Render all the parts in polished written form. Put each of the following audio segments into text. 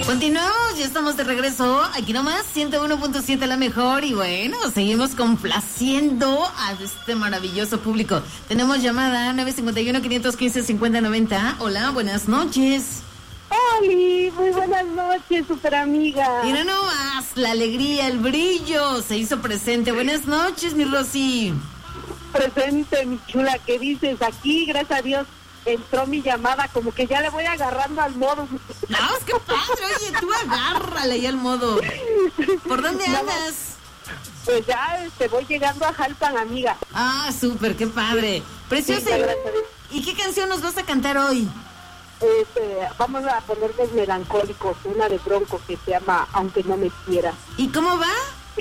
Continuamos, ya estamos de regreso. Aquí nomás, 101.7 la mejor. Y bueno, seguimos complaciendo a este maravilloso público. Tenemos llamada 951-515-5090. Hola, buenas noches. ¡Holi! Muy buenas noches, super amiga. Mira nomás, la alegría, el brillo se hizo presente. Buenas noches, mi Rosy. Presente, mi chula, ¿qué dices? Aquí, gracias a Dios, entró mi llamada, como que ya le voy agarrando al modo. No, es que padre, oye, tú agárrale ya al modo. ¿Por dónde andas? Pues ya voy llegando a Jalpan, amiga. Ah, súper, qué padre. Preciosa. Sí, gracias a Dios. ¿Y qué canción nos vas a cantar hoy? Vamos a ponernos melancólicos, una de Bronco que se llama Aunque no me quiera. ¿Y cómo va?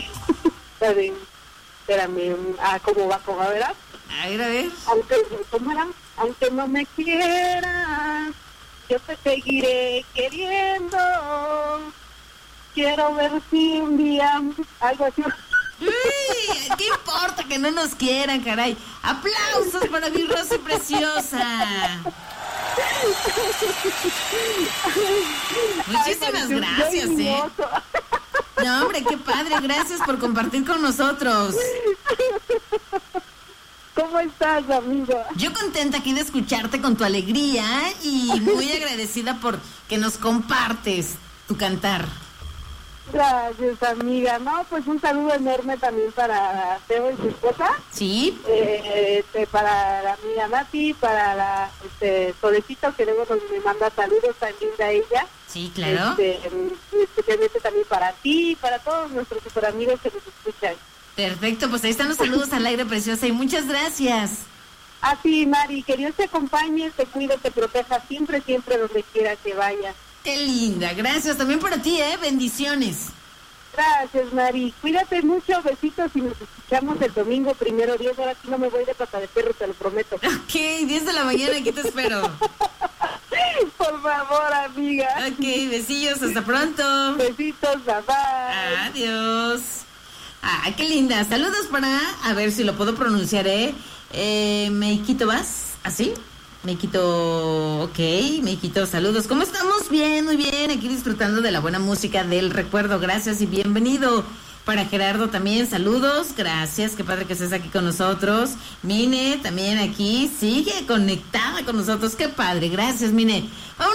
Espérame, ¿cómo va? ¿Cómo va, verdad? A ver. ¿Cómo era? Aunque no me quieras, yo te seguiré queriendo. Quiero ver si un día, algo así. Uy, ¿qué importa que no nos quieran, caray? ¡Aplausos para mi Rosy preciosa! Muchísimas gracias, No, hombre, qué padre, gracias por compartir con nosotros. ¿Cómo estás, amigo? Yo contenta aquí de escucharte con tu alegría y muy agradecida por que nos compartes tu cantar. Gracias, amiga. No, pues un saludo enorme también para Teo y su esposa. Sí. Para la amiga Nati, para la Solecito, que luego me manda saludos, tan linda ella. Sí, claro. Especialmente también para ti y para todos nuestros super amigos que nos escuchan. Perfecto, pues ahí están los saludos al aire, preciosa, y muchas gracias. A ti, Mari, que Dios te acompañe, te cuide, te proteja siempre, siempre donde quiera que vayas. Qué linda, gracias también para ti, bendiciones. Gracias, Mari, cuídate mucho, besitos y nos escuchamos el domingo 1/10, ahora sí no me voy de pata de perro, te lo prometo. Ok, 10 de la mañana, aquí te espero. Por favor, amiga. Ok, besillos, hasta pronto. Besitos, bye bye. Adiós. Ah, qué linda. Saludos para, a ver si lo puedo pronunciar, Meikito Vas, ¿así? Meikito, ok, Meikito, saludos. ¿Cómo estamos? Bien, muy bien, aquí disfrutando de la buena música del recuerdo. Gracias y bienvenido. Para Gerardo también, saludos, gracias, qué padre que estés aquí con nosotros. Mine, también aquí, sigue conectada con nosotros, qué padre, gracias, Mine.